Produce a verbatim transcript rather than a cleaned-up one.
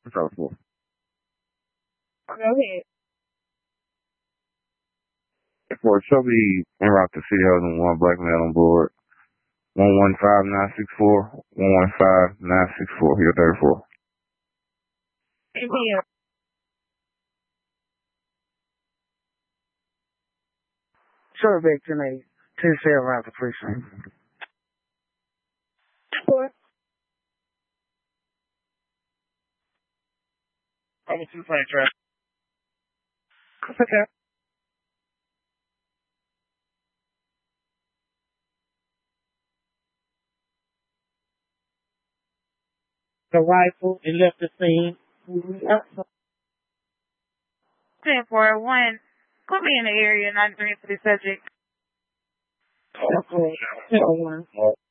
What's up for? Go ahead. For Shelby en route to City Hall and one black male on board. One one five nine six four. One one five nine six four. You're thirty-four. Same here. Sure, back to me. Ten seven around the precinct. Four. I'm a two-plane traffic. Okay. The rifle, it left the scene. ten four one. Put me in the area, not green for the subject. Okay. ten oh one.